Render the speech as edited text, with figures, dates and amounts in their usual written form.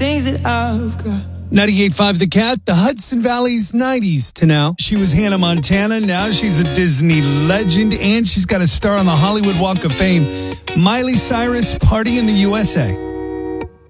things that I've got. 98.5 The Cat, the Hudson Valley's 90s to now. She was Hannah Montana. Now she's a Disney legend, and she's got a star on the Hollywood Walk of Fame. Miley Cyrus, Party in the USA.